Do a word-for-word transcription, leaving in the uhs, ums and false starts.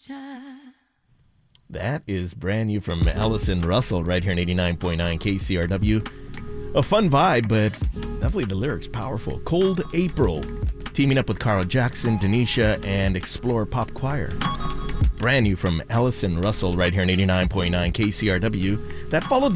That is brand new from Allison Russell right here in eighty-nine point nine K C R W. A fun vibe, but definitely the lyrics powerful. Cold April, teaming up with Carl Jackson, Denisha, and Explore Pop Choir. Brand new from Allison Russell right here in eighty-nine point nine K C R W. That followed